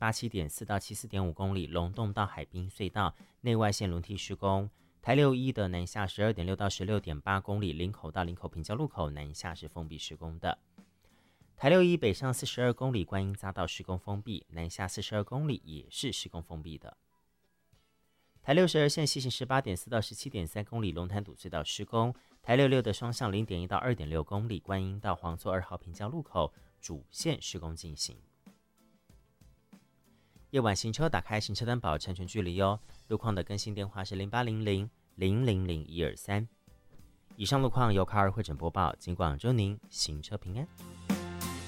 87.4到74.5公里，龙洞到海滨隧道内外线轮替施工。台6E的南下12.6到16.8公里，林口到林口平交路口南下是封闭施工的。台6E北上42公里，观音匝道施工封闭，南下42公里也是施工封闭的。台62线西行18.4到17.3公里，龙潭堵隧道施工。台66的双向0.1到2.6公里，观音到黄厝2号平交路口主线施工进行。夜晚行车打开行车灯保持安全距离哦。路况的更新电话是0800-000-123。以上路况由卡尔会诊播报，尽管祝您行车平安。